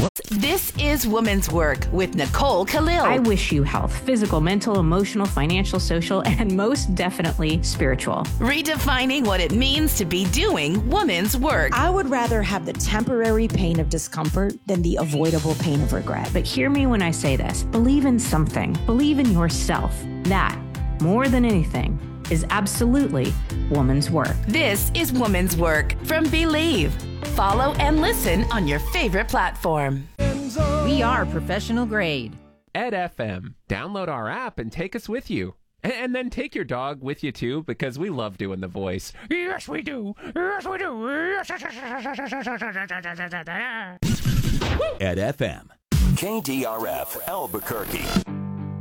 This is Woman's Work with Nicole Khalil. I wish you health, physical, mental, emotional, financial, social, and most definitely spiritual. Redefining what it means to be doing woman's work. I would rather have the temporary pain of discomfort than the avoidable pain of regret. But hear me when I say this. Believe in something. Believe in yourself. That, more than anything, is absolutely woman's work. This is Woman's Work from Believe. Follow and listen on your favorite platform. We are professional grade. Ed FM. Download our app and take us with you. And then take your dog with you too, because we love doing the voice. Yes, we do. Yes, we do. Ed FM. KDRF Albuquerque.